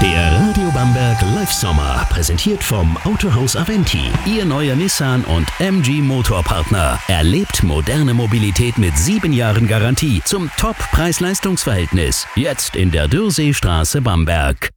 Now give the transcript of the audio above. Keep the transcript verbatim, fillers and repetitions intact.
Der Radio Bamberg Live Sommer, präsentiert vom Autohaus Aventi. Ihr neuer Nissan und M G Motorpartner. Erlebt moderne Mobilität mit sieben Jahren Garantie zum Top-Preis-Leistungs-Verhältnis. Jetzt in der Dürseestraße Bamberg.